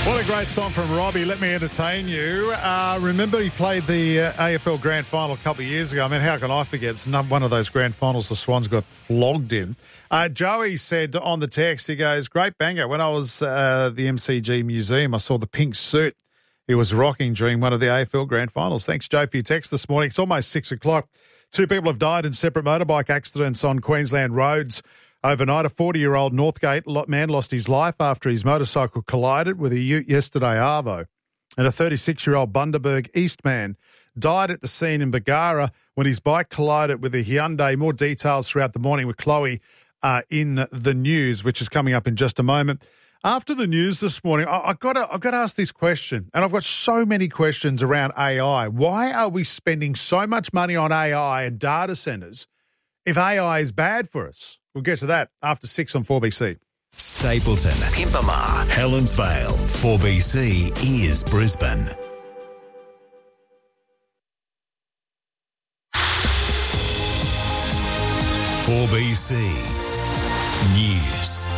What a great song from Robbie. Let me entertain you. Remember he played the AFL Grand Final a couple of years ago. I mean, how can I forget? It's one of those Grand Finals the Swans got flogged in. Joey said on the text, he goes, great banger. When I was at the MCG Museum, I saw the pink suit he was rocking during one of the AFL Grand Finals. Thanks, Joe, for your text this morning. It's almost 6 o'clock. 2 people have died in separate motorbike accidents on Queensland roads. Overnight, a 40-year-old Northgate man lost his life after his motorcycle collided with a ute yesterday arvo. And a 36-year-old Bundaberg East man died at the scene in Bargara when his bike collided with a Hyundai. More details throughout the morning with Chloe in the news, which is coming up in just a moment. After the news this morning, I've got to ask this question, and I've got so many questions around AI. Why are we spending so much money on AI and data centres if AI is bad for us? We'll get to that after 6 on 4BC. Stapleton, Pimpama, Helensvale. 4BC is Brisbane. News.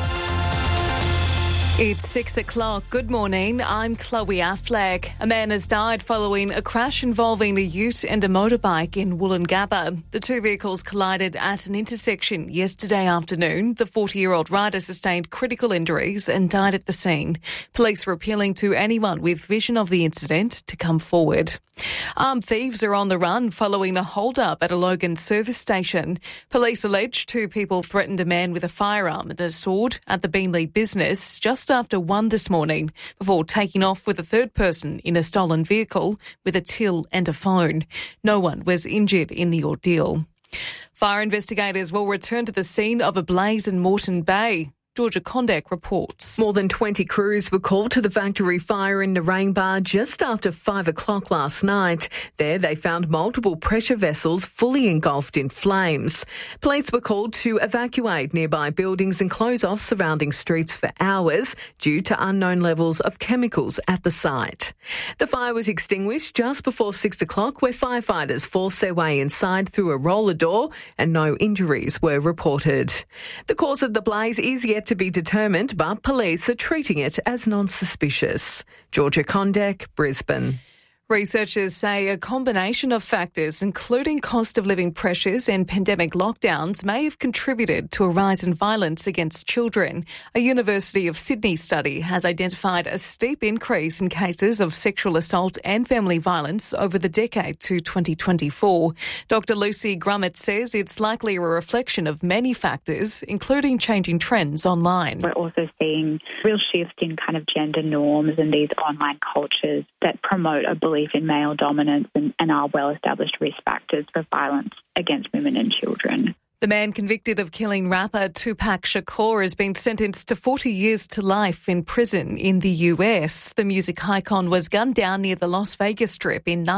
It's 6 o'clock. Good morning. I'm Chloe Affleck. A man has died following a crash involving a ute and a motorbike in Woolloongabba. The two vehicles collided at an intersection yesterday afternoon. The 40-year-old rider sustained critical injuries and died at the scene. Police were appealing to anyone with vision of the incident to come forward. Armed thieves are on the run following a hold-up at a Logan service station. Police allege 2 people threatened a man with a firearm and a sword at the Beanley business just after 1 this morning before taking off with a third person in a stolen vehicle with a till and a phone. No one was injured in the ordeal. Fire investigators will return to the scene of a blaze in Moreton Bay. Georgia Condek reports. More than 20 crews were called to the factory fire in Narangba just after 5 o'clock last night. There they found multiple pressure vessels fully engulfed in flames. Police were called to evacuate nearby buildings and close off surrounding streets for hours due to unknown levels of chemicals at the site. The fire was extinguished just before 6 o'clock, where firefighters forced their way inside through a roller door and no injuries were reported. The cause of the blaze is yet to be determined, but police are treating it as non-suspicious. Georgia Condek, Brisbane. Researchers say a combination of factors, including cost of living pressures and pandemic lockdowns, may have contributed to a rise in violence against children. A University of Sydney study has identified a steep increase in cases of sexual assault and family violence over the decade to 2024. Dr. Lucy Grummett says it's likely a reflection of many factors, including changing trends online. We're also seeing real shift in kind of gender norms and these online cultures that promote a belief in male dominance and are well-established risk factors for violence against women and children. The man convicted of killing rapper Tupac Shakur has been sentenced to 40 years to life in prison in the US. The music icon was gunned down near the Las Vegas Strip in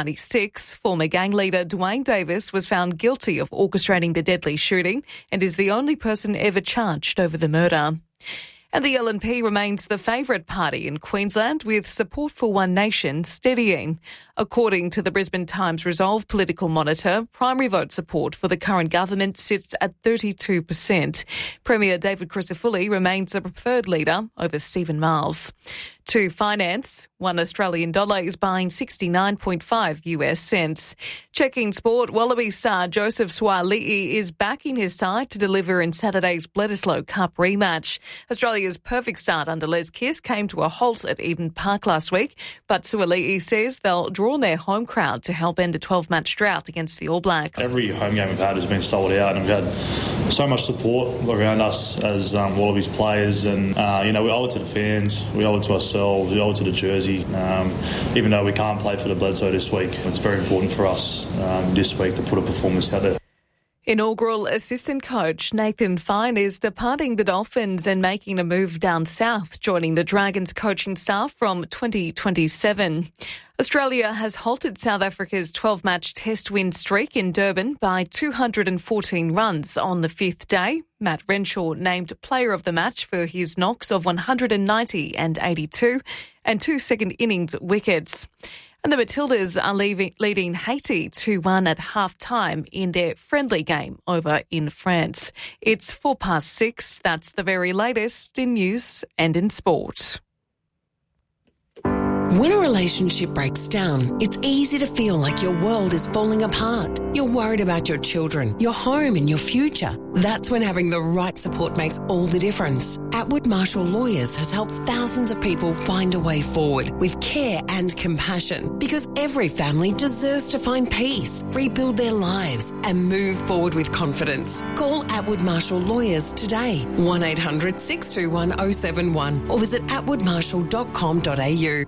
1996. Former gang leader Dwayne Davis was found guilty of orchestrating the deadly shooting and is the only person ever charged over the murder. And the LNP remains the favourite party in Queensland, with support for One Nation steadying. According to the Brisbane Times Resolve political monitor, primary vote support for the current government sits at 32%. Premier David Crisafulli remains the preferred leader over Stephen Miles. To finance, $1 is buying 69.5 US cents. Checking sport, Wallaby star Joseph Suali'i is backing his side to deliver in Saturday's Bledisloe Cup rematch. Australia's perfect start under Les Kiss came to a halt at Eden Park last week, but Suali'i says they'll draw on their home crowd to help end a 12-match drought against the All Blacks. Every home game we've had has been sold out, and we've had so much support around us as Wallabies players, and we owe it to the fans, we owe it to ourselves, we owe it to the jersey. Even though we can't play for the Bledisloe this week, it's very important for us this week to put a performance out there. Inaugural assistant coach Nathan Fine is departing the Dolphins and making a move down south, joining the Dragons coaching staff from 2027. Australia has halted South Africa's 12-match test win streak in Durban by 214 runs on the 5th day. Matt Renshaw named player of the match for his knocks of 190 and 82 and 2 second innings wickets. And the Matildas are leading Haiti 2-1 at half-time in their friendly game over in France. It's 6:04. That's the very latest in news and in sport. When a relationship breaks down, it's easy to feel like your world is falling apart. You're worried about your children, your home and your future. That's when having the right support makes all the difference. Atwood Marshall Lawyers has helped thousands of people find a way forward with care and compassion, because every family deserves to find peace, rebuild their lives and move forward with confidence. Call Atwood Marshall Lawyers today, 1800 621 071 or visit atwoodmarshall.com.au.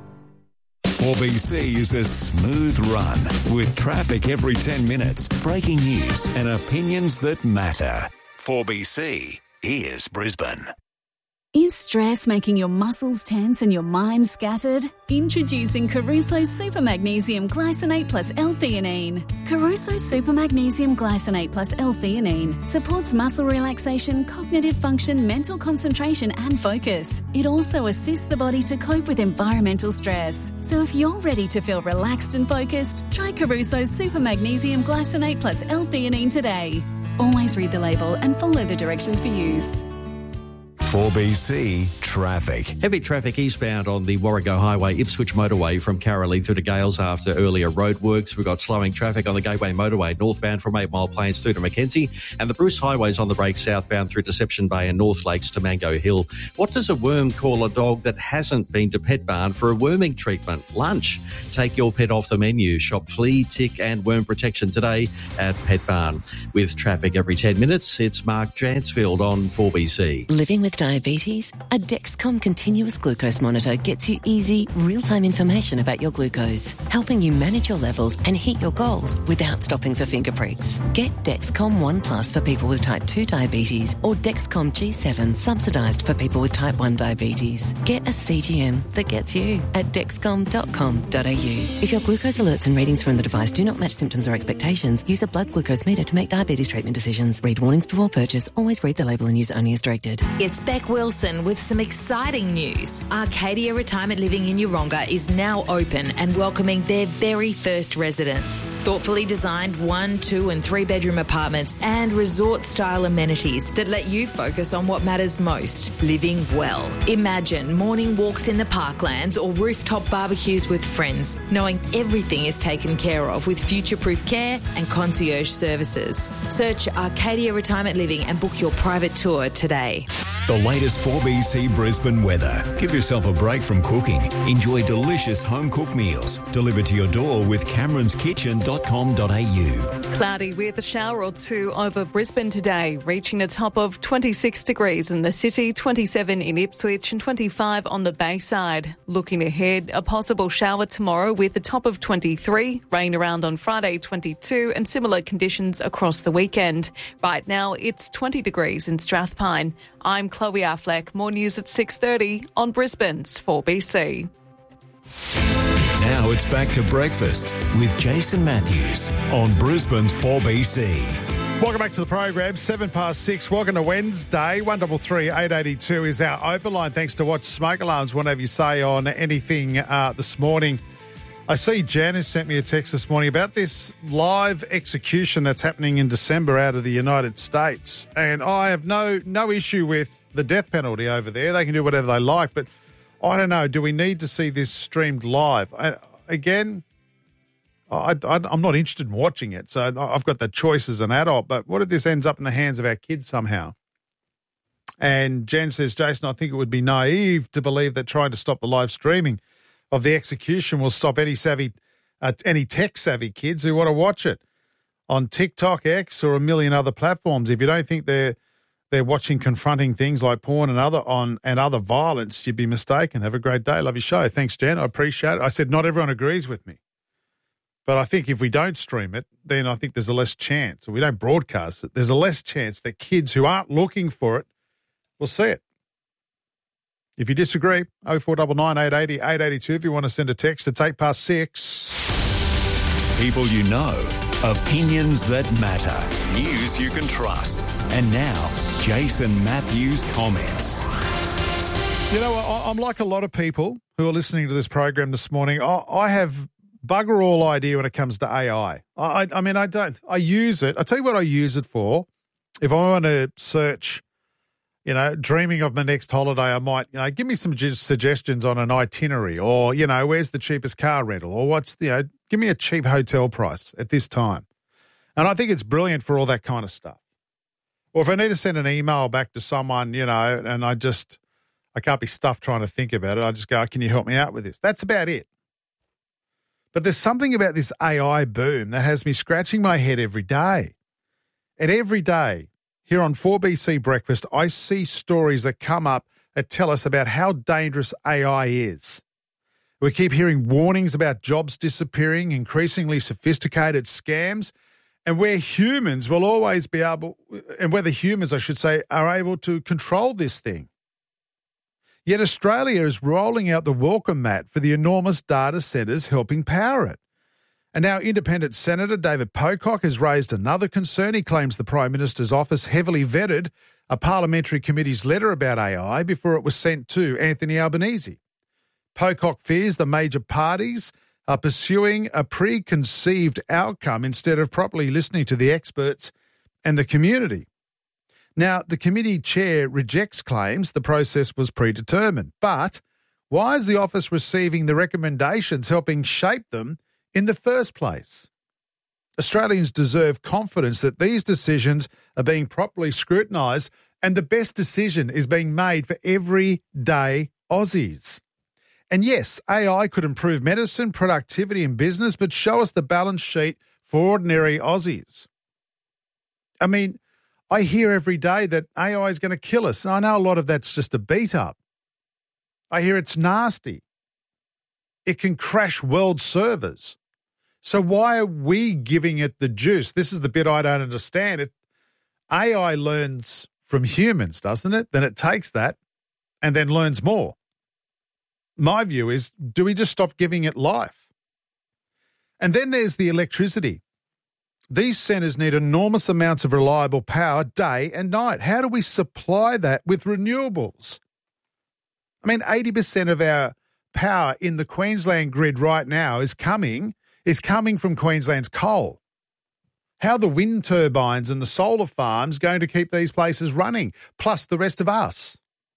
4BC is a smooth run with traffic every 10 minutes, breaking news and opinions that matter. 4BC, here's Brisbane. Is stress making your muscles tense and your mind scattered? Introducing Caruso Super Magnesium Glycinate plus L-theanine. Caruso Super Magnesium Glycinate plus L-theanine supports muscle relaxation, cognitive function, mental concentration and focus. It also assists the body to cope with environmental stress. So if you're ready to feel relaxed and focused, try Caruso Super Magnesium Glycinate plus L-theanine today. Always read the label and follow the directions for use. 4BC Traffic. Heavy traffic eastbound on the Warrego Highway, Ipswich Motorway from Caroline through to Gales after earlier roadworks. We've got slowing traffic on the Gateway Motorway northbound from 8 Mile Plains through to Mackenzie, and the Bruce Highway's on the break southbound through Deception Bay and North Lakes to Mango Hill. What does a worm call a dog that hasn't been to Pet Barn for a worming treatment? Lunch. Take your pet off the menu. Shop flea, tick and worm protection today at Pet Barn. With traffic every 10 minutes, it's Mark Jansfield on 4BC. Living with diabetes? A Dexcom continuous glucose monitor gets you easy, real-time information about your glucose, helping you manage your levels and hit your goals without stopping for finger pricks. Get Dexcom One Plus for people with type 2 diabetes or Dexcom G7 subsidised for people with type 1 diabetes. Get a CGM that gets you at dexcom.com.au. If your glucose alerts and readings from the device do not match symptoms or expectations, use a blood glucose meter to make diabetes treatment decisions. Read warnings before purchase. Always read the label and use only as directed. It's Beck Wilson with some exciting news. Arcadia Retirement Living in Yeronga is now open and welcoming their very first residents. Thoughtfully designed 1, 2 and 3 bedroom apartments and resort-style amenities that let you focus on what matters most, living well. Imagine morning walks in the parklands or rooftop barbecues with friends, knowing everything is taken care of with future-proof care and concierge services. Search Arcadia Retirement Living and book your private tour today. The latest 4BC Brisbane weather. Give yourself a break from cooking. Enjoy delicious home-cooked meals delivered to your door with cameronskitchen.com.au. Cloudy with a shower or two over Brisbane today, reaching a top of 26 degrees in the city, 27 in Ipswich and 25 on the Bayside. Looking ahead, a possible shower tomorrow with a top of 23, rain around on Friday 22 and similar conditions across the weekend. Right now it's 20 degrees in Strathpine. I'm Chloe Affleck. More news at 6:30 on Brisbane's 4BC. Now it's back to breakfast with Jason Matthews on Brisbane's 4BC. Welcome back to the program, 6:07. Welcome to Wednesday. 133 882 is our open line. Thanks to Watch Smoke Alarms. Whatever you say on anything this morning. I see Jan has sent me a text this morning about this live execution that's happening in December out of the United States. And I have no issue with the death penalty over there. They can do whatever they like. But I don't know, do we need to see this streamed live? I'm not interested in watching it. So I've got the choice as an adult. But what if this ends up in the hands of our kids somehow? And Jen says, Jason, I think it would be naive to believe that trying to stop the live streaming of the execution will stop any tech-savvy kids who want to watch it on TikTok, X, or a million other platforms. If you don't think they're watching confronting things like porn and other violence, you'd be mistaken. Have a great day. Love your show. Thanks, Jen. I appreciate it. I said not everyone agrees with me. But I think if we don't stream it, then I think there's a less chance, or we don't broadcast it, there's a less chance that kids who aren't looking for it will see it. If you disagree, 0499 880 882 if you want to send a text. It's 6:08. People you know, opinions that matter, news you can trust. And now, Jason Matthews comments. You know, I'm like a lot of people who are listening to this program this morning. I have bugger all idea when it comes to AI. I use it. I'll tell you what I use it for. If I want to search dreaming of my next holiday, I might, give me some suggestions on an itinerary or, where's the cheapest car rental or give me a cheap hotel price at this time. And I think it's brilliant for all that kind of stuff. Or if I need to send an email back to someone, and I can't be stuffed trying to think about it. I just go, can you help me out with this? That's about it. But there's something about this AI boom that has me scratching my head every day. And every day here on 4BC Breakfast, I see stories that come up that tell us about how dangerous AI is. We keep hearing warnings about jobs disappearing, increasingly sophisticated scams, and where humans will always be able, and whether humans, I should say, are able to control this thing. Yet Australia is rolling out the welcome mat for the enormous data centres helping power it. And now Independent Senator David Pocock has raised another concern. He claims the Prime Minister's office heavily vetted a parliamentary committee's letter about AI before it was sent to Anthony Albanese. Pocock fears the major parties are pursuing a preconceived outcome instead of properly listening to the experts and the community. Now, the committee chair rejects claims the process was predetermined. But why is the office receiving the recommendations helping shape them in the first place? Australians deserve confidence that these decisions are being properly scrutinised and the best decision is being made for everyday Aussies. And yes, AI could improve medicine, productivity and business, but show us the balance sheet for ordinary Aussies. I mean, I hear every day that AI is going to kill us, and I know a lot of that's just a beat-up. I hear it's nasty. It can crash world servers. So why are we giving it the juice? This is the bit I don't understand. AI learns from humans, doesn't it? Then it takes that and then learns more. My view is, do we just stop giving it life? And then there's the electricity. These centres need enormous amounts of reliable power day and night. How do we supply that with renewables? I mean, 80% of our power in the Queensland grid right now is coming from Queensland's coal. How are the wind turbines and the solar farms going to keep these places running, plus the rest of us?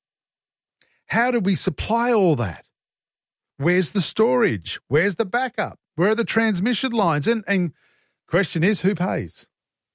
How do we supply all that? Where's the storage? Where's the backup? Where are the transmission lines? And question is, who pays?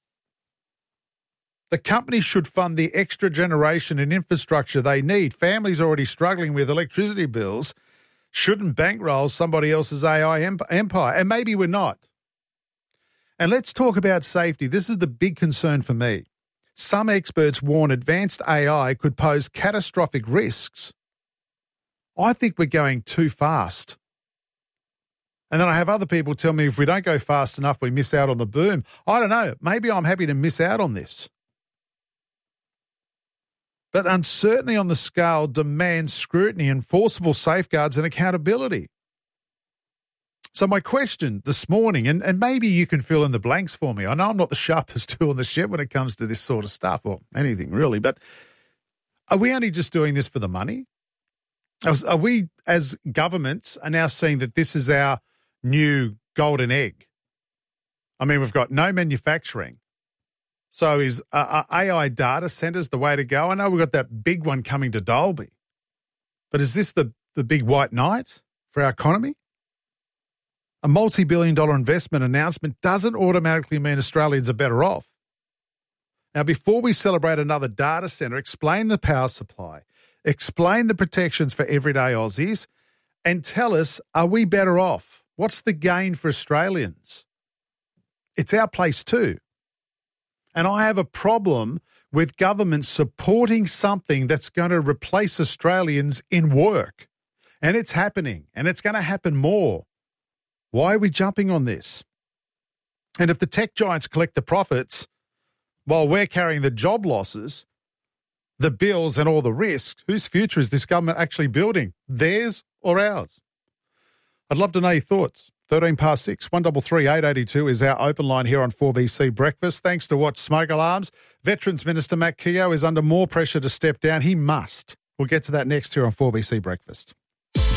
The company should fund the extra generation and infrastructure they need. Families already struggling with electricity bills shouldn't bankroll somebody else's AI empire. And maybe we're not. And let's talk about safety. This is the big concern for me. Some experts warn advanced AI could pose catastrophic risks. I think we're going too fast. And then I have other people tell me if we don't go fast enough, we miss out on the boom. I don't know. Maybe I'm happy to miss out on this. But uncertainty on the scale demands scrutiny, enforceable safeguards and accountability. So my question this morning, and maybe you can fill in the blanks for me. I know I'm not the sharpest tool in the shed when it comes to this sort of stuff or anything really, but are we only just doing this for the money? Are we, as governments, are now seeing that this is our new golden egg? I mean, we've got no manufacturing. So is AI data centres the way to go? I know we've got that big one coming to Dalby. But is this the big white knight for our economy? A multi-billion-dollar investment announcement doesn't automatically mean Australians are better off. Now, before we celebrate another data centre, explain the power supply, explain the protections for everyday Aussies, and tell us, are we better off? What's the gain for Australians? It's our place too. And I have a problem with government supporting something that's going to replace Australians in work. And it's happening, and it's going to happen more. Why are we jumping on this? And if the tech giants collect the profits while we're carrying the job losses, the bills and all the risks, whose future is this government actually building? Theirs or ours? I'd love to know your thoughts. 13 past 6, 133 882 is our open line here on 4BC Breakfast. Thanks to Watch Smoke Alarms, Veterans Minister Matt Keogh is under more pressure to step down. He must. We'll get to that next here on 4BC Breakfast.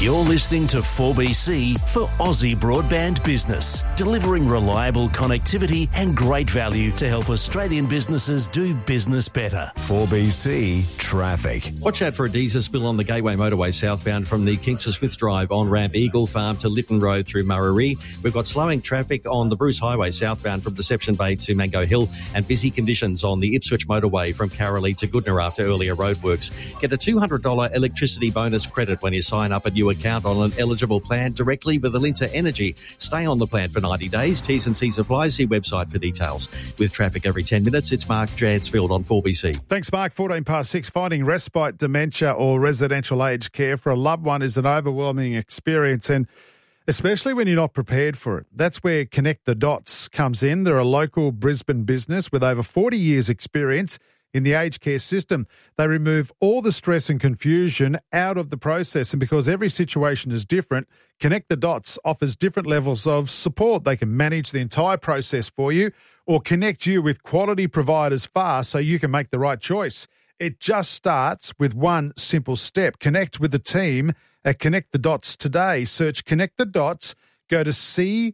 You're listening to 4BC for Aussie Broadband Business, delivering reliable connectivity and great value to help Australian businesses do business better. 4BC Traffic. Watch out for a diesel spill on the Gateway Motorway southbound from the Kingston Smith Drive on ramp Eagle Farm to Lytton Road through Murray. We've got slowing traffic on the Bruce Highway southbound from Deception Bay to Mango Hill, and busy conditions on the Ipswich Motorway from Carolee to Goodna after earlier roadworks. Get a $200 electricity bonus credit when you sign up a new account on an eligible plan directly with Alinta Energy. Stay on the plan for 90 days. T's and C's apply. See website for details. With traffic every 10 minutes, it's Mark Dransfield on 4BC. Thanks, Mark. 6:14. Finding respite, dementia or residential aged care for a loved one is an overwhelming experience, and especially when you're not prepared for it. That's where Connect the Dots comes in. They're a local Brisbane business with over 40 years' experience in the aged care system. They remove all the stress and confusion out of the process, and because every situation is different, Connect the Dots offers different levels of support. They can manage the entire process for you or connect you with quality providers fast so you can make the right choice. It just starts with one simple step. Connect with the team at Connect the Dots today. Search Connect the Dots, go to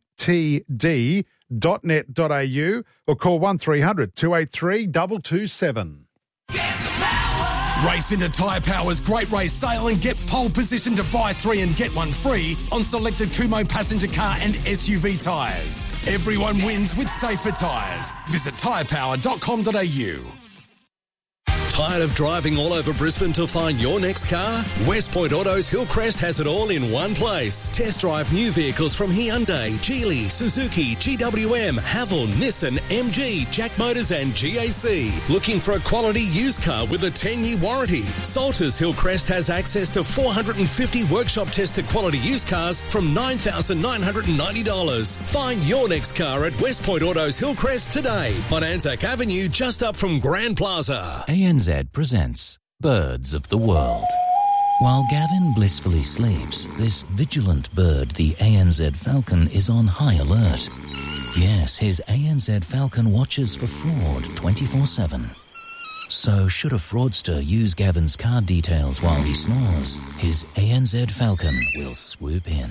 ctd.net.au or call 1300 283 227. Race into Tyre Power's Great Race Sale and get pole position to buy 3 and get 1 free on selected Kumho passenger car and SUV tyres. Everyone wins with safer tyres. Visit tyrepower.com.au. Tired of driving all over Brisbane to find your next car? West Point Autos Hillcrest has it all in one place. Test drive new vehicles from Hyundai, Geely, Suzuki, GWM, Haval, Nissan, MG, Jack Motors and GAC. Looking for a quality used car with a 10-year warranty? Salters Hillcrest has access to 450 workshop-tested quality used cars from $9,990. Find your next car at West Point Autos Hillcrest today on Anzac Avenue, just up from Grand Plaza. ANZ presents Birds of the World. While Gavin blissfully sleeps, this vigilant bird, the ANZ falcon, is on high alert. Yes, his ANZ falcon watches for fraud 24/7. So should a fraudster use Gavin's card details while he snores, his ANZ falcon will swoop in.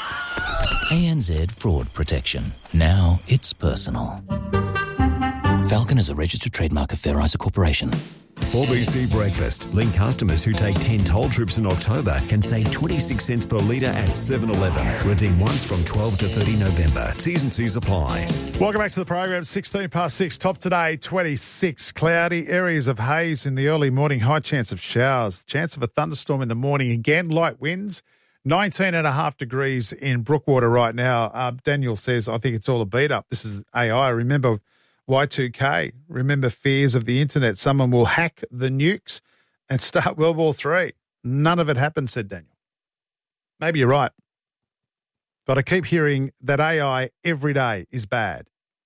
ANZ Fraud Protection. Now it's personal. Falcon is a registered trademark of Fair Isa Corporation. 4BC Breakfast. Link customers who take 10 toll trips in October can save 26 cents per litre at 7-Eleven. Redeem once from 12 to 30 November. T's and C's apply. Welcome back to the program. 6:16. Top today, 26. Cloudy, areas of haze in the early morning. High chance of showers. Chance of a thunderstorm in the morning. Again, light winds. 19.5 degrees in Brookewater right now. Daniel says, I think it's all a beat up. This is AI. Remember Y2K. Remember fears of the internet. Someone will hack the nukes and start World War III. None of it happened, said Daniel. Maybe you're right. But I keep hearing that AI every day is bad.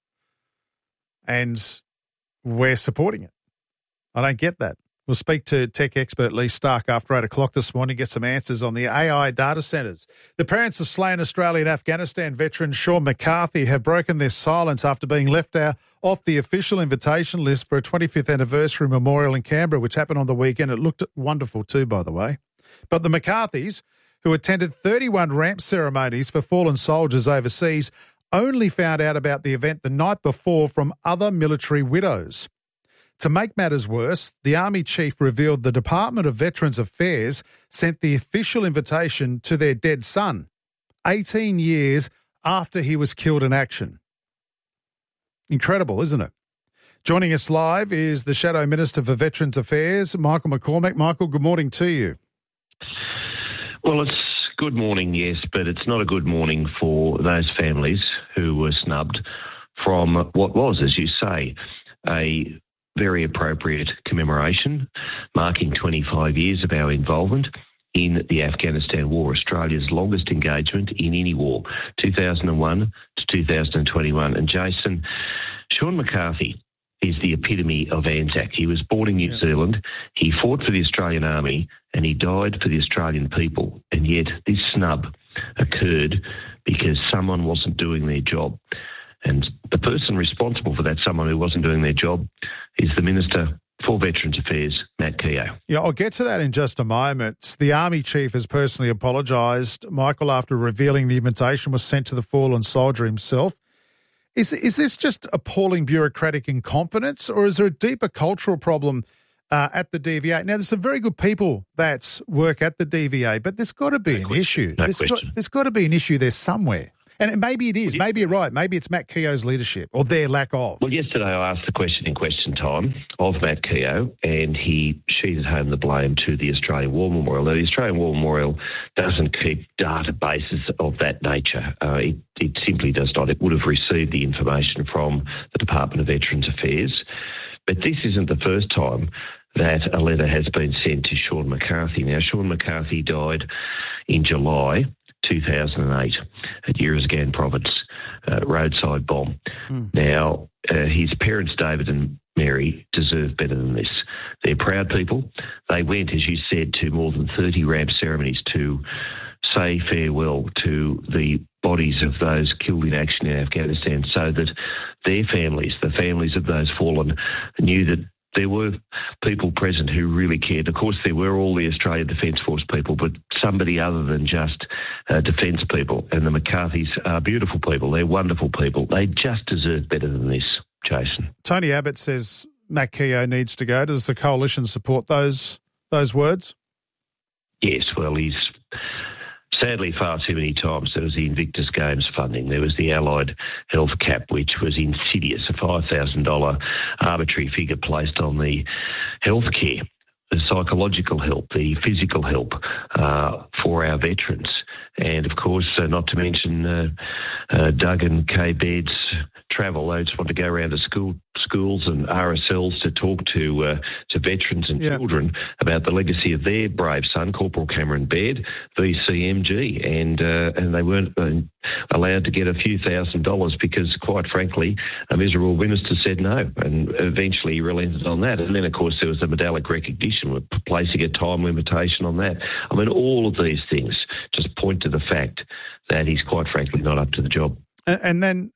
And we're supporting it. I don't get that. We'll speak to tech expert Lee Stark after 8 o'clock this morning, get some answers on the AI data centres. The parents of slain Australian Afghanistan veteran Sean McCarthy have broken their silence after being left out off the official invitation list for a 25th anniversary memorial in Canberra, which happened on the weekend. It looked wonderful too, by the way. But the McCarthys, who attended 31 ramp ceremonies for fallen soldiers overseas, only found out about the event the night before from other military widows. To make matters worse, the Army chief revealed the Department of Veterans Affairs sent the official invitation to their dead son, 18 years after he was killed in action. Incredible, isn't it? Joining us live is the Shadow Minister for Veterans Affairs, Michael McCormack. Michael, good morning to you. Well, it's good morning, yes, but it's not a good morning for those families who were snubbed from what was, as you say, a very appropriate commemoration marking 25 years of our involvement in the Afghanistan War, Australia's longest engagement in any war, 2001 to 2021. And Jason, Sean McCarthy is the epitome of Anzac. He was born in New Zealand, he fought for the Australian Army, and he died for the Australian people. And yet this snub occurred because someone wasn't doing their job. And the person responsible for that, someone who wasn't doing their job, is the Minister for Veterans Affairs, Matt Keogh. Yeah, I'll get to that in just a moment. The Army Chief has personally apologised, Michael, after revealing the invitation was sent to the fallen soldier himself. Is this just appalling bureaucratic incompetence, or is there a deeper cultural problem at the DVA? Now, there's some very good people that work at the DVA, but there's got to be an issue. There's got to be an issue there somewhere. And maybe it is. Maybe you're right. Maybe it's Matt Keogh's leadership or their lack of. Well, yesterday I asked the question in question time of Matt Keogh, and he sheeted home the blame to the Australian War Memorial. Now, the Australian War Memorial doesn't keep databases of that nature. It simply does not. It would have received the information from the Department of Veterans Affairs. But this isn't the first time that a letter has been sent to Sean McCarthy. Now, Sean McCarthy died in July 2008 at Yirrasgan Province, roadside bomb. Now, his parents, David and Mary, deserve better than this. They're proud people. They went, as you said, to more than 30 ramp ceremonies to say farewell to the bodies of those killed in action in Afghanistan so that their families, the families of those fallen, knew that there were people present who really cared. Of course, there were all the Australian Defence Force people, but somebody other than just defence people. And the McCarthys are beautiful people. They're wonderful people. They just deserve better than this, Jason. Tony Abbott says Matt Keogh needs to go. Does the coalition support those words? Yes, well, he's sadly far too many times. There was the Invictus Games funding. There was the Allied Health Cap, which was insidious, a $5,000 arbitrary figure placed on the health care, the psychological help, the physical help for our veterans. And, of course, not to mention Doug and Kay Baird's travel. They just want to go around to schools and RSLs to talk to veterans and children about the legacy of their brave son, Corporal Cameron Baird, VCMG. And they weren't allowed to get a few $1,000s because, quite frankly, a miserable minister said no. And eventually he relented on that. And then, of course, there was the medallic recognition, with placing a time limitation on that. I mean, all of these things just point to the fact that he's, quite frankly, not up to the job. And then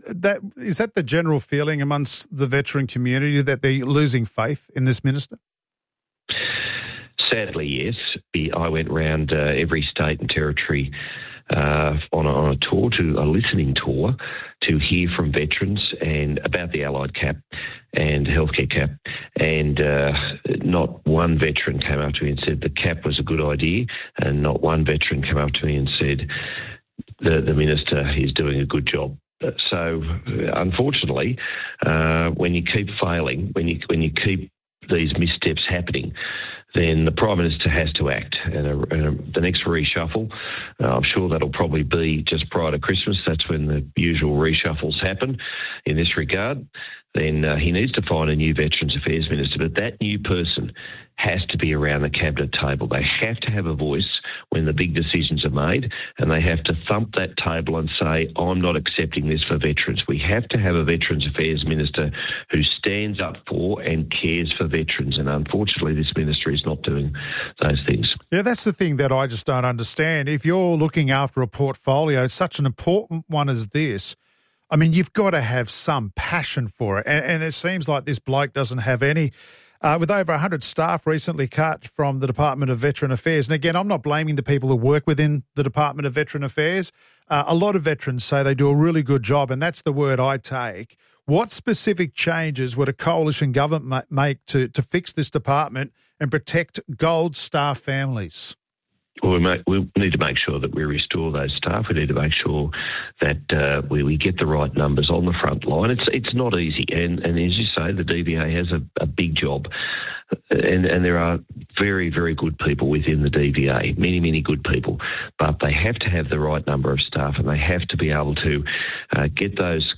is that the general feeling amongst the veteran community, that they're losing faith in this minister? Sadly, yes. I went round every state and territory on a tour, a listening tour, to hear from veterans and about the Allied Cap and healthcare cap. And not one veteran came up to me and said the cap was a good idea, and not one veteran came up to me and said the minister is doing a good job. So, unfortunately, when you keep failing, when you keep these missteps happening, then the Prime Minister has to act. And the next reshuffle, I'm sure that'll probably be just prior to Christmas. That's when the usual reshuffles happen in this regard. Then he needs to find a new Veterans Affairs Minister. But that new person has to be around the cabinet table. They have to have a voice when the big decisions are made, and they have to thump that table and say, I'm not accepting this for veterans. We have to have a Veterans Affairs Minister who stands up for and cares for veterans. And unfortunately, this minister is not doing those things. Yeah, that's the thing that I just don't understand. If you're looking after a portfolio, such an important one as this, I mean, you've got to have some passion for it. And it seems like this bloke doesn't have any. With over 100 staff recently cut from the Department of Veteran Affairs. And again, I'm not blaming the people who work within the Department of Veteran Affairs. A lot of veterans say they do a really good job, and that's the word I take. What specific changes would a coalition government make to fix this department and protect gold star families? Well, we need to make sure that we restore those staff. We need to make sure that we get the right numbers on the front line. It's not easy. And as you say, the DVA has a big job. And there are very, very good people within the DVA, many, many good people. But they have to have the right number of staff, and they have to be able to get those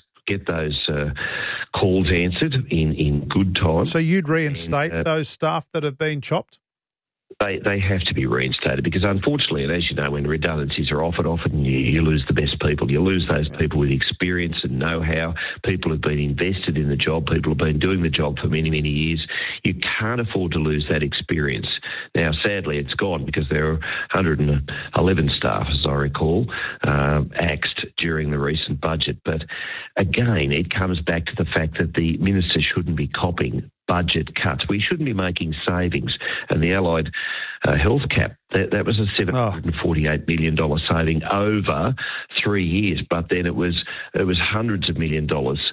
calls answered in good time. So you'd reinstate those staff that have been chopped? They have to be reinstated because, unfortunately, and as you know, when redundancies are offered, often you lose the best people. You lose those people with experience and know-how. People have been invested in the job. People have been doing the job for many, many years. You can't afford to lose that experience. Now, sadly, it's gone because there are 111 staff, as I recall, axed during the recent budget. But again, it comes back to the fact that the minister shouldn't be copying budget cuts. We shouldn't be making savings. And the Allied Health Cap, that was a $748 million saving over 3 years, but then it was hundreds of $1 million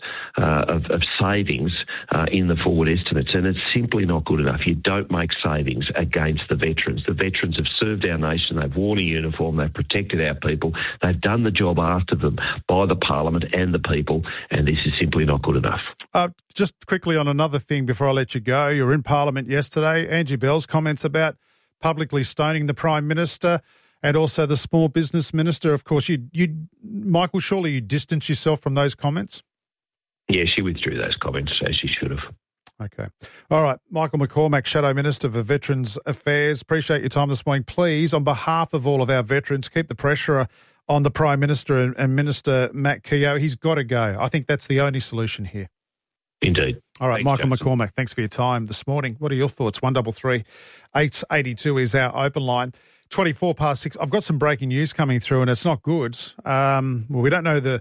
of savings in the forward estimates, and it's simply not good enough. You don't make savings against the veterans. The veterans have served our nation, they've worn a uniform, they've protected our people, they've done the job after them by the Parliament and the people, and this is simply not good enough. Just quickly on another thing before I let you go, you were in Parliament yesterday. Angie Bell's comments about publicly stoning the Prime Minister and also the Small Business Minister. Of course, Michael, surely you distance yourself from those comments? Yeah, she withdrew those comments, as she should have. Okay. All right. Michael McCormack, Shadow Minister for Veterans Affairs. Appreciate your time this morning. Please, on behalf of all of our veterans, keep the pressure on the Prime Minister and Minister Matt Keogh. He's got to go. I think that's the only solution here. Indeed. All right, Michael McCormack, thanks for your time this morning. What are your thoughts? 133 882 is our open line. 24 past 6. I've got some breaking news coming through, and it's not good. We don't know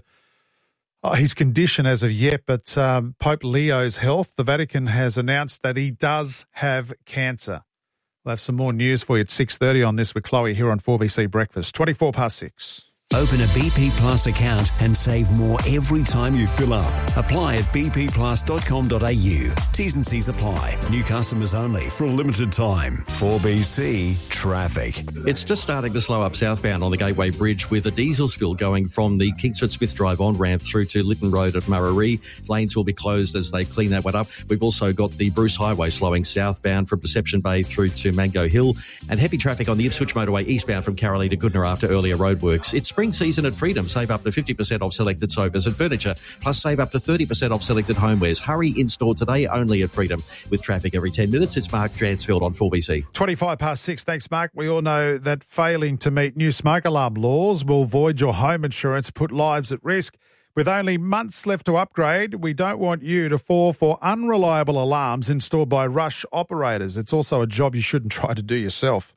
his condition as of yet, but Pope Leo's health. The Vatican has announced that he does have cancer. We'll have some more news for you at 6:30 on this with Chloe here on 4BC Breakfast. 24 past 6. Open a BP Plus account and save more every time you fill up. Apply at bpplus.com.au. T's and C's apply. New customers only for a limited time. 4BC Traffic. It's just starting to slow up southbound on the Gateway Bridge with a diesel spill going from the Kingsford Smith Drive on-ramp through to Lytton Road at Muraree. Lanes will be closed as they clean that one up. We've also got the Bruce Highway slowing southbound from Perception Bay through to Mango Hill, and heavy traffic on the Ipswich Motorway eastbound from Carolee to Goodna after earlier roadworks. It's spring season at Freedom. Save up to 50% off selected sofas and furniture, plus save up to 30% off selected homewares. Hurry in store today only at Freedom. With traffic every 10 minutes, it's Mark Dransfield on 4BC. 25 past 6. Thanks, Mark. We all know that failing to meet new smoke alarm laws will void your home insurance, put lives at risk. With only months left to upgrade, we don't want you to fall for unreliable alarms installed by rush operators. It's also a job you shouldn't try to do yourself.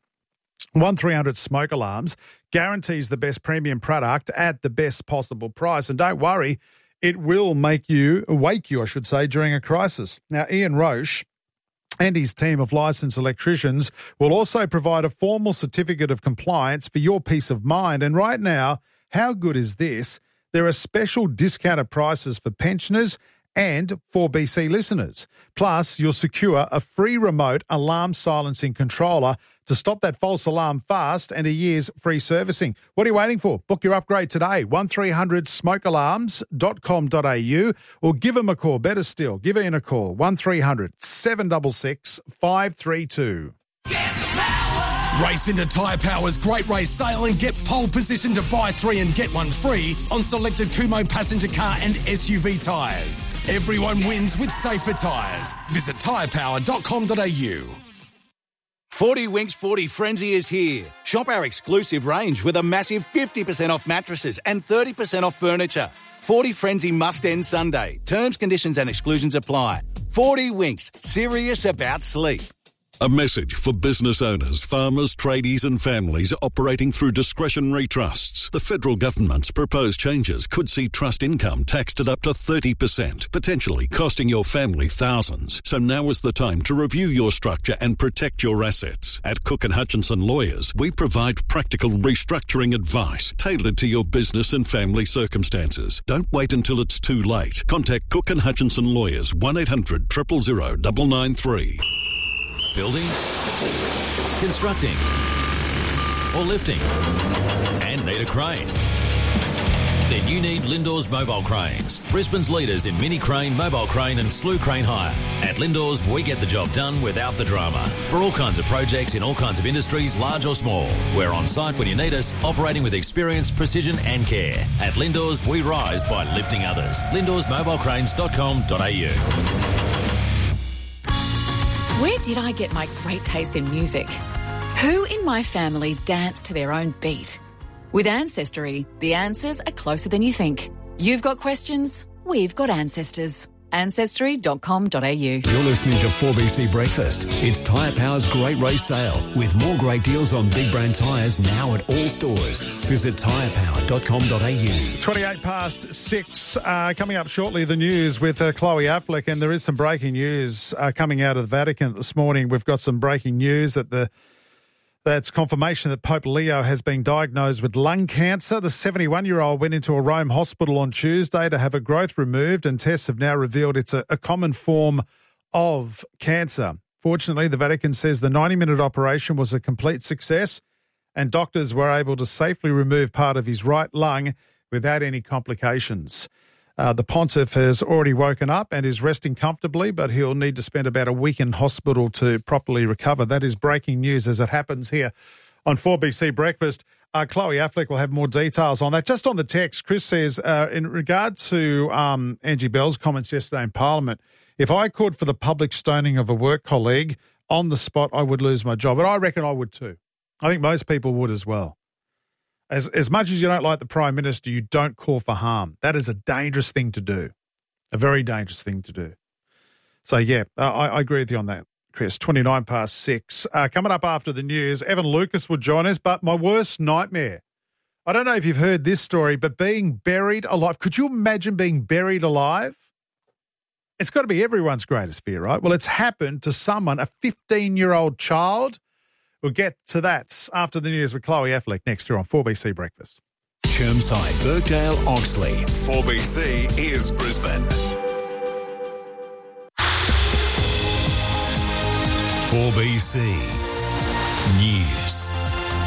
1300 Smoke Alarms guarantees the best premium product at the best possible price. And don't worry, it will wake you, during a crisis. Now, Ian Roche and his team of licensed electricians will also provide a formal certificate of compliance for your peace of mind. And right now, how good is this? There are special discounted prices for pensioners and 4BC listeners. Plus, you'll secure a free remote alarm silencing controller to stop that false alarm fast and a year's free servicing. What are you waiting for? Book your upgrade today. 1300smokealarms.com.au or give them a call. Better still, give Ian a call. 1300 766 532. Race into Tyre Power's Great Race Sale and get pole position to buy 3 and get 1 free on selected Kumho passenger car and SUV tyres. Everyone wins with safer tyres. Visit tyrepower.com.au. 40 Winks 40 Frenzy is here. Shop our exclusive range with a massive 50% off mattresses and 30% off furniture. 40 Frenzy must end Sunday. Terms, conditions and exclusions apply. 40 Winks, serious about sleep. A message for business owners, farmers, tradies and families operating through discretionary trusts. The federal government's proposed changes could see trust income taxed at up to 30%, potentially costing your family thousands. So now is the time to review your structure and protect your assets. At Cook & Hutchinson Lawyers, we provide practical restructuring advice tailored to your business and family circumstances. Don't wait until it's too late. Contact Cook & Hutchinson Lawyers, 1-800 000 993. Building, constructing, or lifting, and need a crane? Then you need Lindors Mobile Cranes, Brisbane's leaders in mini crane, mobile crane and slew crane hire. At Lindors, we get the job done without the drama. For all kinds of projects in all kinds of industries, large or small. We're on site when you need us, operating with experience, precision and care. At Lindors, we rise by lifting others. LindorsMobilecranes.com.au. Where did I get my great taste in music? Who in my family danced to their own beat? With Ancestry, the answers are closer than you think. You've got questions, we've got ancestors. Ancestry.com.au. You're listening to 4BC Breakfast. It's Tyre Power's Great Race Sale with more great deals on big brand tyres now at all stores. Visit tyrepower.com.au. 28 past 6. Coming up shortly, the news with Chloe Affleck, and there is some breaking news coming out of the Vatican this morning. We've got some breaking news that's confirmation that Pope Leo has been diagnosed with lung cancer. The 71-year-old went into a Rome hospital on Tuesday to have a growth removed, and tests have now revealed it's a common form of cancer. Fortunately, the Vatican says the 90-minute operation was a complete success, and doctors were able to safely remove part of his right lung without any complications. The pontiff has already woken up and is resting comfortably, but he'll need to spend about a week in hospital to properly recover. That is breaking news as it happens here on 4BC Breakfast. Chloe Affleck will have more details on that. Just on the text, Chris says, in regard to Angie Bell's comments yesterday in Parliament, if I could for the public stoning of a work colleague on the spot, I would lose my job. And I reckon I would too. I think most people would as well. As much as you don't like the Prime Minister, you don't call for harm. That is a dangerous thing to do, a very dangerous thing to do. So, yeah, I agree with you on that, Chris. 29 past 6. Coming up after the news, Evan Lucas will join us, but my worst nightmare. I don't know if you've heard this story, but being buried alive. Could you imagine being buried alive? It's got to be everyone's greatest fear, right? Well, it's happened to someone, a 15-year-old child. We'll get to that after the news with Chloe Affleck next year on 4BC Breakfast. Chermside, Birkdale, Oxley. 4BC is Brisbane. 4BC News.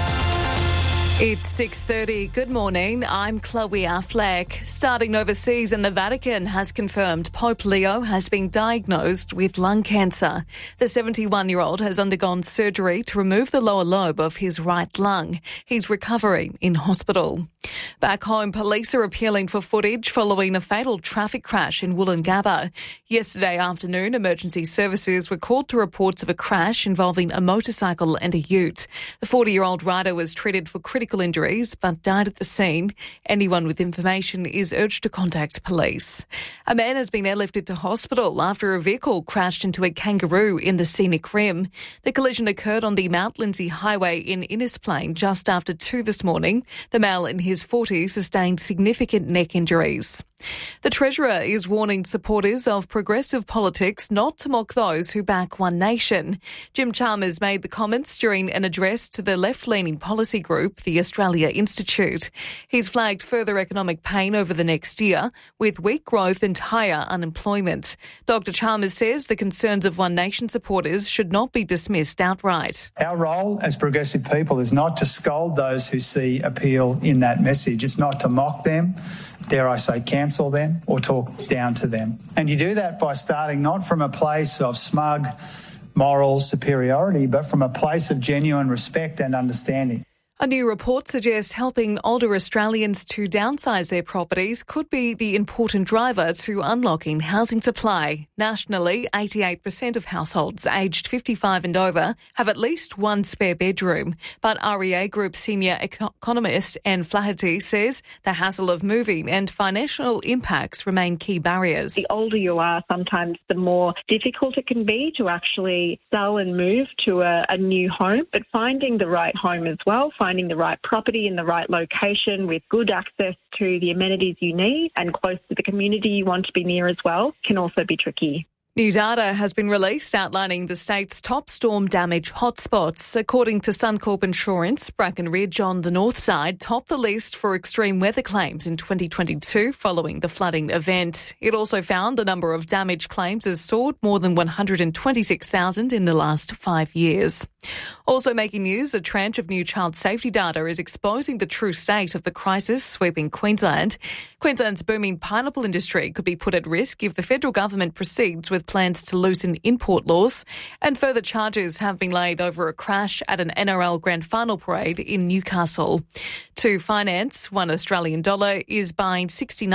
It's 6:30. Good morning. I'm Chloe Affleck. Starting overseas, and the Vatican has confirmed Pope Leo has been diagnosed with lung cancer. The 71-year-old has undergone surgery to remove the lower lobe of his right lung. He's recovering in hospital. Back home, police are appealing for footage following a fatal traffic crash in Woolloongabba. Yesterday afternoon, emergency services were called to reports of a crash involving a motorcycle and a ute. The 40-year-old rider was treated for critical injuries but died at the scene. Anyone with information is urged to contact police. A man has been airlifted to hospital after a vehicle crashed into a kangaroo in the scenic rim. The collision occurred on the Mount Lindsay Highway in Innisplain just after 2 this morning. The male in his 40s sustained significant neck injuries. The Treasurer is warning supporters of progressive politics not to mock those who back One Nation. Jim Chalmers made the comments during an address to the left-leaning policy group, the Australia Institute. He's flagged further economic pain over the next year, with weak growth and higher unemployment. Dr Chalmers says the concerns of One Nation supporters should not be dismissed outright. Our role as progressive people is not to scold those who see appeal in that message. It's not to mock them, dare I say cancel them, or talk down to them. And you do that by starting not from a place of smug moral superiority, but from a place of genuine respect and understanding. A new report suggests helping older Australians to downsize their properties could be the important driver to unlocking housing supply. Nationally, 88% of households aged 55 and over have at least one spare bedroom. But REA Group senior economist Anne Flaherty says the hassle of moving and financial impacts remain key barriers. The older you are, sometimes the more difficult it can be to actually sell and move to a new home. But finding the right home as well, finding the right property in the right location with good access to the amenities you need and close to the community you want to be near as well can also be tricky. New data has been released outlining the state's top storm damage hotspots. According to Suncorp Insurance, Bracken Ridge on the north side topped the list for extreme weather claims in 2022 following the flooding event. It also found the number of damage claims has soared more than 126,000 in the last 5 years. Also making news, a tranche of new child safety data is exposing the true state of the crisis sweeping Queensland. Queensland's booming pineapple industry could be put at risk if the federal government proceeds with plans to loosen import laws, and further charges have been laid over a crash at an NRL Grand Final parade in Newcastle. To finance, $1 Australian is buying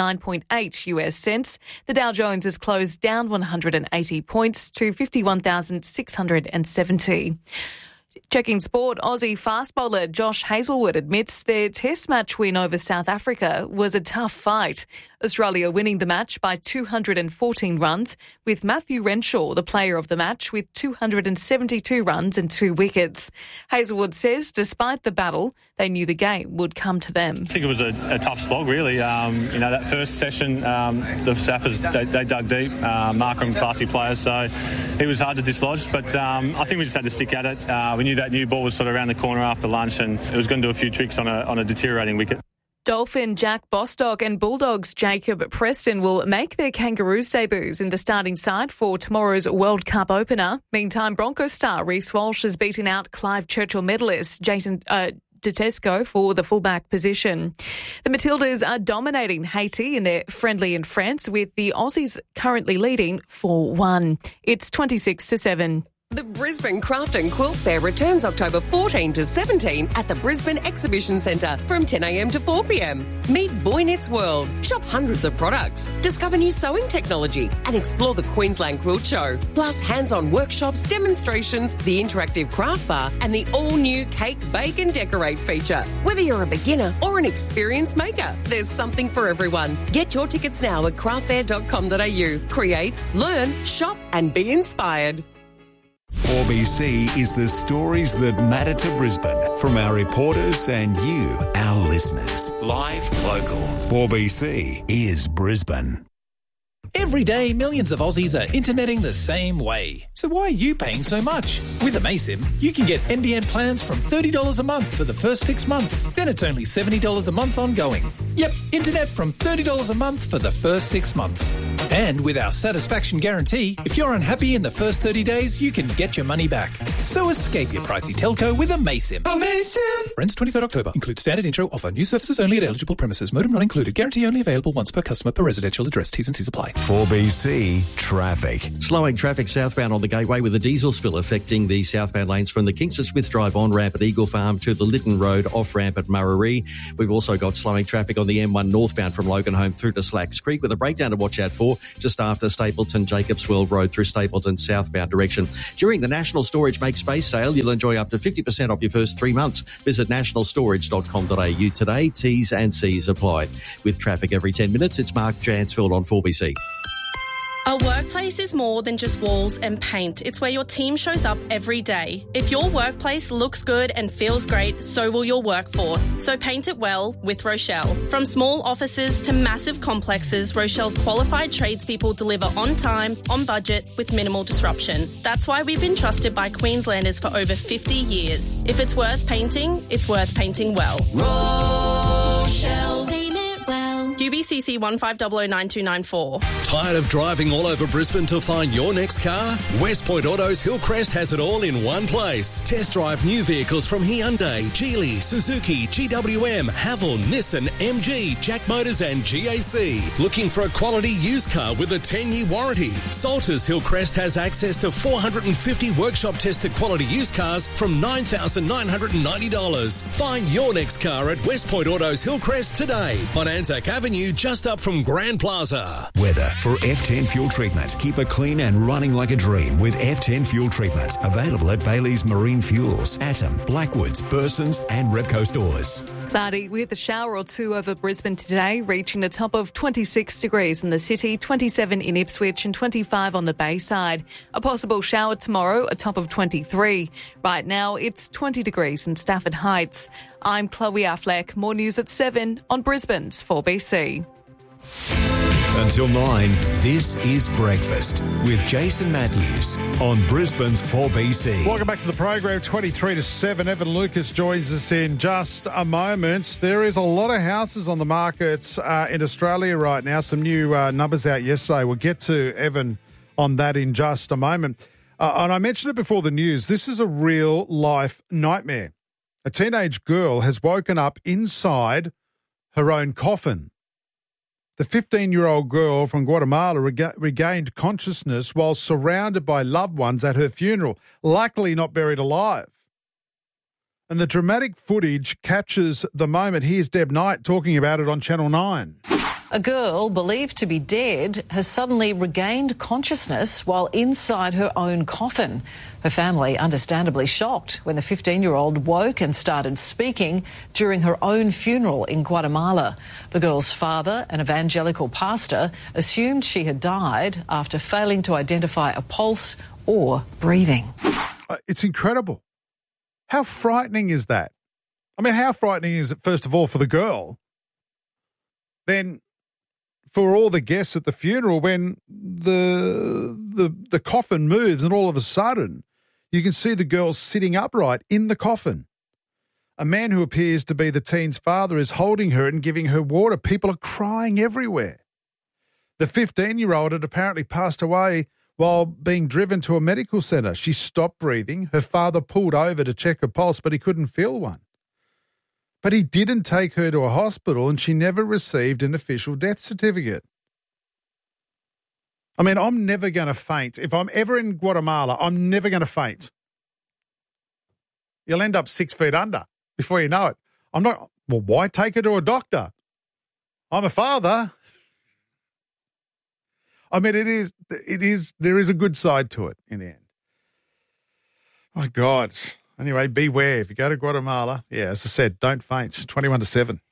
69.8 US cents. The Dow Jones has closed down 180 points to 51,670. Checking sport, Aussie fast bowler Josh Hazlewood admits their test match win over South Africa was a tough fight. Australia winning the match by 214 runs, with Matthew Renshaw the player of the match with 272 runs and 2 wickets. Hazlewood says despite the battle, they knew the game would come to them. I think it was a tough slog, really. That first session, the Saffers, they dug deep. Markram, classy players, so it was hard to dislodge, but I think we just had to stick at it. We knew that new ball was sort of around the corner after lunch, and it was going to do a few tricks on a deteriorating wicket. Dolphin Jack Bostock and Bulldogs Jacob Preston will make their Kangaroos debuts in the starting side for tomorrow's World Cup opener. Meantime, Broncos star Reece Walsh has beaten out Clive Churchill medalist Jason Tedesco for the fullback position. The Matildas are dominating Haiti in their friendly in France, with the Aussies currently leading 4-1. It's 26-7. The Brisbane Craft and Quilt Fair returns October 14 to 17 at the Brisbane Exhibition Centre from 10 a.m. to 4 p.m. Meet Boy Knits World, shop hundreds of products, discover new sewing technology and explore the Queensland Quilt Show. Plus hands-on workshops, demonstrations, the interactive craft bar and the all-new Cake, Bake and Decorate feature. Whether you're a beginner or an experienced maker, there's something for everyone. Get your tickets now at craftfair.com.au. Create, learn, shop and be inspired. 4BC is the stories that matter to Brisbane from our reporters and you, our listeners. Live, local. 4BC is Brisbane. Every day, millions of Aussies are interneting the same way. So why are you paying so much? With amaysim, you can get NBN plans from $30 a month for the first 6 months. Then it's only $70 a month ongoing. Yep, internet from $30 a month for the first 6 months. And with our satisfaction guarantee, if you're unhappy in the first 30 days, you can get your money back. So escape your pricey telco with amaysim. Amaysim! Ends 23rd October. Includes standard intro offer. New services only at eligible premises. Modem not included. Guarantee only available once per customer per residential address. T's and C's apply. 4BC Traffic. Slowing traffic southbound on the Gateway with a diesel spill affecting the southbound lanes from the Kingston Smith Drive on-ramp at Eagle Farm to the Lytton Road off-ramp at Muraree. We've also got slowing traffic on the M1 northbound from Logan Home through to Slacks Creek with a breakdown to watch out for just after Stapleton Jacobswell Road through Stapleton southbound direction. During the National Storage Make Space sale, you'll enjoy up to 50% off your first 3 months. Visit nationalstorage.com.au today. T's and C's apply. With traffic every 10 minutes, it's Mark Jansfield on 4BC. A workplace is more than just walls and paint. It's where your team shows up every day. If your workplace looks good and feels great, so will your workforce. So paint it well with Rochelle. From small offices to massive complexes, Rochelle's qualified tradespeople deliver on time, on budget, with minimal disruption. That's why we've been trusted by Queenslanders for over 50 years. If it's worth painting, it's worth painting well. Rochelle. Paint it well. UBCC 15009294. Tired of driving all over Brisbane to find your next car? West Point Autos Hillcrest has it all in one place. Test drive new vehicles from Hyundai, Geely, Suzuki, GWM, Haval, Nissan, MG, Jack Motors and GAC. Looking for a quality used car with a 10-year warranty? Salters Hillcrest has access to 450 workshop-tested quality used cars from $9,990. Find your next car at West Point Autos Hillcrest today on Anzac Avenue, just up from Grand Plaza. Weather for F10 Fuel Treatment. Keep it clean and running like a dream with F10 Fuel Treatment. Available at Bailey's Marine Fuels, Atom, Blackwoods, Bursons and Repco stores. Cloudy with a shower or two over Brisbane today, reaching a top of 26 degrees in the city, 27 in Ipswich and 25 on the Bayside. A possible shower tomorrow, a top of 23. Right now, it's 20 degrees in Stafford Heights. I'm Chloe Affleck. More news at 7 on Brisbane's 4BC. Until 9, this is Breakfast with Jason Matthews on Brisbane's 4BC. Welcome back to the program, 23 to 7. Evan Lucas joins us in just a moment. There is a lot of houses on the market in Australia right now. Some new numbers out yesterday. We'll get to Evan on that in just a moment. And I mentioned it before the news. This is a real-life nightmare. A teenage girl has woken up inside her own coffin. The 15-year-old girl from Guatemala regained consciousness while surrounded by loved ones at her funeral, luckily not buried alive. And the dramatic footage captures the moment. Here's Deb Knight talking about it on Channel 9. A girl believed to be dead has suddenly regained consciousness while inside her own coffin. Her family understandably shocked when the 15-year-old woke and started speaking during her own funeral in Guatemala. The girl's father, an evangelical pastor, assumed she had died after failing to identify a pulse or breathing. It's incredible. How frightening is that? I mean, how frightening is it, first of all, for the girl? Then for all the guests at the funeral, when the coffin moves and all of a sudden you can see the girl sitting upright in the coffin. A man who appears to be the teen's father is holding her and giving her water. People are crying everywhere. The 15-year-old had apparently passed away while being driven to a medical centre. She stopped breathing. Her father pulled over to check her pulse, but he couldn't feel one. But he didn't take her to a hospital and she never received an official death certificate. I mean, I'm never going to faint. If I'm ever in Guatemala, I'm never going to faint. You'll end up 6 feet under before you know it. I'm not, well, why take her to a doctor? I'm a father. I mean, there is a good side to it in the end. My God. Anyway, beware. If you go to Guatemala, as I said, don't faint. 21-7. On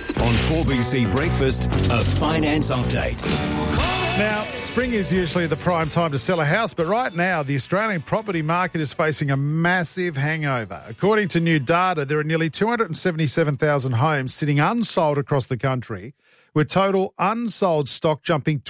4BC Breakfast, a finance update. Now, spring is usually the prime time to sell a house, but right now the Australian property market is facing a massive hangover. According to new data, there are nearly 277,000 homes sitting unsold across the country, with total unsold stock jumping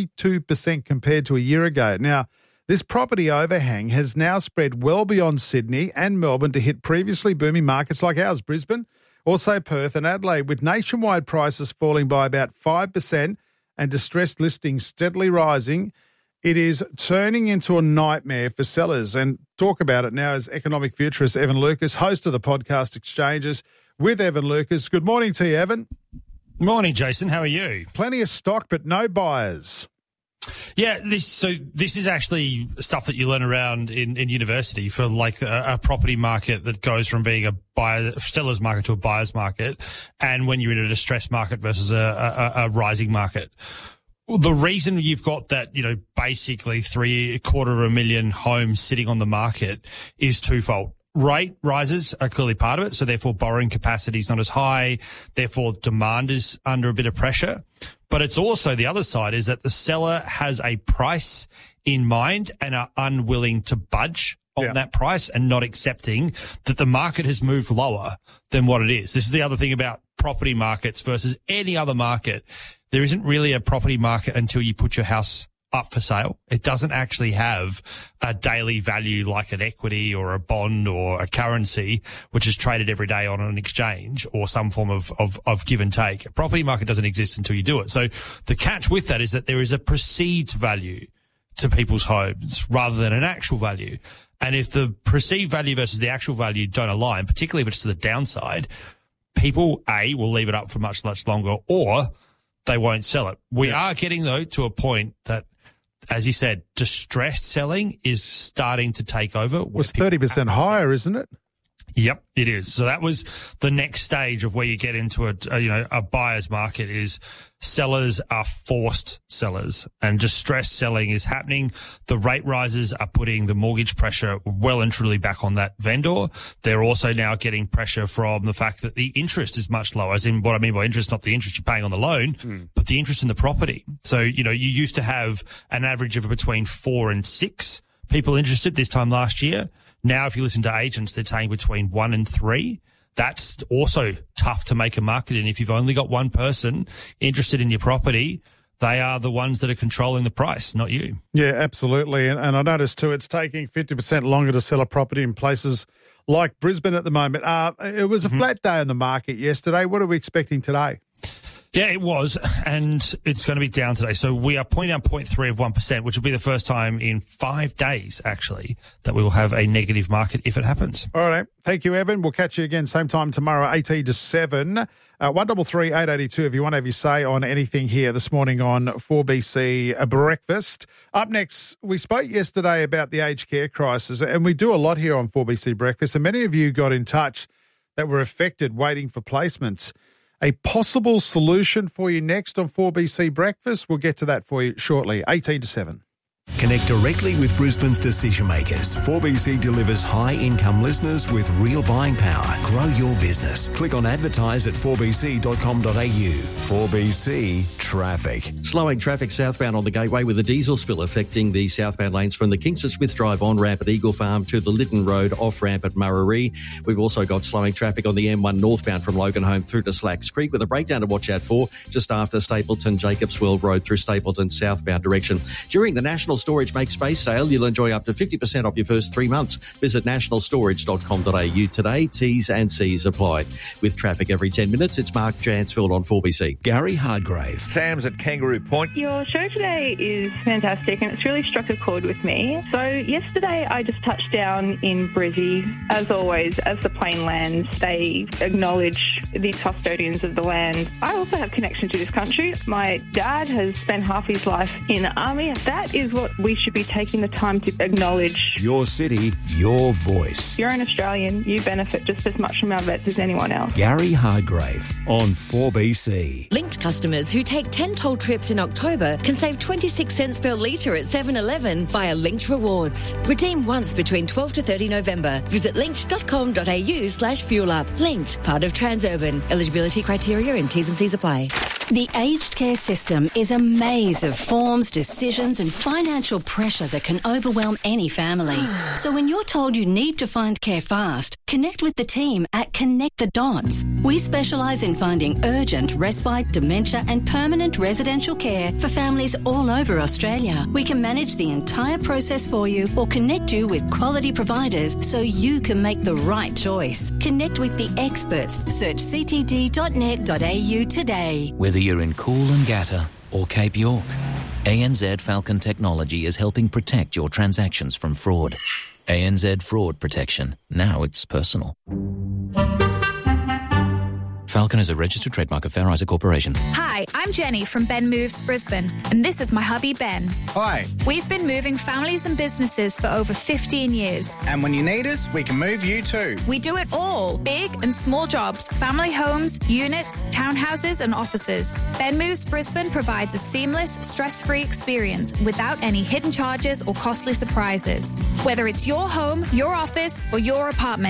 22% compared to a year ago. Now, this property overhang has now spread well beyond Sydney and Melbourne to hit previously booming markets like ours, Brisbane, also Perth and Adelaide, with nationwide prices falling by about 5% and distressed listings steadily rising. It is turning into a nightmare for sellers. And talk about it now is economic futurist Evan Lucas, host of the podcast Exchanges with Evan Lucas. Good morning to you, Evan. Morning, Jason. How are you? Plenty of stock, but no buyers. Yeah, this is actually stuff that you learn around in university for like a property market that goes from being a seller's market to a buyer's market, and when you're in a distressed market versus a rising market. Well, the reason you've got that, basically 750,000 homes sitting on the market is twofold. Rate rises are clearly part of it, so therefore borrowing capacity is not as high, therefore demand is under a bit of pressure. But it's also the other side is that the seller has a price in mind and are unwilling to budge on that price and not accepting that the market has moved lower than what it is. This is the other thing about property markets versus any other market. There isn't really a property market until you put your house up for sale. It doesn't actually have a daily value like an equity or a bond or a currency, which is traded every day on an exchange or some form of give and take. A property market doesn't exist until you do it. So the catch with that is that there is a perceived value to people's homes rather than an actual value. And if the perceived value versus the actual value don't align, particularly if it's to the downside, people, A, will leave it up for much, much longer, or they won't sell it. We are getting, though, to a point that, as you said, distressed selling is starting to take over. It was 30% higher, isn't it? Yep, it is. So that was the next stage of where you get into a buyer's market is sellers are forced sellers and distressed selling is happening. The rate rises are putting the mortgage pressure well and truly back on that vendor. They're also now getting pressure from the fact that the interest is much lower. As in what I mean by interest, not the interest you're paying on the loan, but the interest in the property. So, you used to have an average of between 4 and 6 people interested this time last year. Now, if you listen to agents, they're saying between 1 and 3. That's also tough to make a market in. If you've only got one person interested in your property, they are the ones that are controlling the price, not you. Yeah, absolutely. And I noticed too, it's taking 50% longer to sell a property in places like Brisbane at the moment. It was a flat day in the market yesterday. What are we expecting today? Yeah, it was, and it's going to be down today. So we are pointing out 0.3 of 1%, which will be the first time in 5 days, actually, that we will have a negative market if it happens. All right. Thank you, Evan. We'll catch you again same time tomorrow, 18 to 7. 133 882 if you want to have your say on anything here this morning on 4BC Breakfast. Up next, we spoke yesterday about the aged care crisis, and we do a lot here on 4BC Breakfast, and many of you got in touch that were affected waiting for placements. a possible solution for you next on 4BC Breakfast. We'll get to that for you shortly. 18 to 7. Connect directly with Brisbane's decision makers. 4BC delivers high-income listeners with real buying power. Grow your business. Click on advertise at 4bc.com.au. 4BC Traffic. Slowing traffic southbound on the Gateway with a diesel spill affecting the southbound lanes from the Kingston Smith Drive on-ramp at Eagle Farm to the Lytton Road off-ramp at Muraree. We've also got slowing traffic on the M1 northbound from Logan Home through to Slacks Creek with a breakdown to watch out for just after Stapleton Jacobs World Road through Stapleton southbound direction. During the National Storage Make Space sale, you'll enjoy up to 50% off your first 3 months. Visit nationalstorage.com.au today. T's and C's apply. With traffic every 10 minutes, it's Mark Jansfield on 4BC. Gary Hardgrave. Sam's at Kangaroo Point. Your show today is fantastic and it's really struck a chord with me. So yesterday I just touched down in Brizzy. As always, as the plane lands, they acknowledge the custodians of the land. I also have connection to this country. My dad has spent half his life in the army. That is what we should be taking the time to acknowledge. Your city, your voice. You're an Australian. You benefit just as much from our vets as anyone else. Gary Hardgrave on 4BC. Linked customers who take 10 toll trips in October can save 26 cents per litre at 7-Eleven via Linked Rewards. Redeem once between 12 to 30 November. Visit linked.com.au/fuelup. Linked, part of Transurban. Eligibility criteria and T's and C's apply. The aged care system is a maze of forms, decisions and financial pressure that can overwhelm any family. So when you're told you need to find care fast, connect with the team at Connect the Dots. We specialise in finding urgent, respite, dementia and permanent residential care for families all over Australia. We can manage the entire process for you or connect you with quality providers so you can make the right choice. Connect with the experts. Search ctd.net.au today. Whether you're in Coolangatta or Cape York, ANZ Falcon Technology is helping protect your transactions from fraud. ANZ Fraud Protection. Now it's personal. Falcon is a registered trademark of Fair Isaac Corporation. Hi, I'm Jenny from Ben Moves Brisbane, and this is my hubby Ben. Hi. We've been moving families and businesses for over 15 years. And when you need us, we can move you too. We do it all, big and small jobs, family homes, units, townhouses and offices. Ben Moves Brisbane provides a seamless, stress-free experience without any hidden charges or costly surprises. Whether it's your home, your office or your apartment,